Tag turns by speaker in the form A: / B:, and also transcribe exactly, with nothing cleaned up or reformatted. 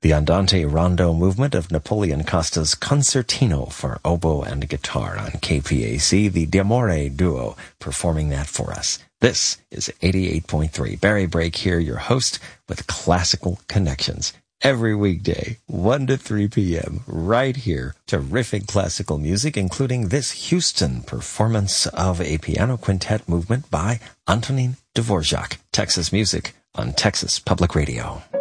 A: the Andante Rondo movement of Napoleon Costa's Concertino for oboe and guitar on K P A C, the D'Amore Duo performing that for us. This is eighty-eight point three. Barry Brake here, your host with Classical Connections. Every weekday, one to three p.m., right here. Terrific classical music, including this Houston performance of a piano quintet movement by Antonin Dvorak. Texas Music on Texas Public Radio.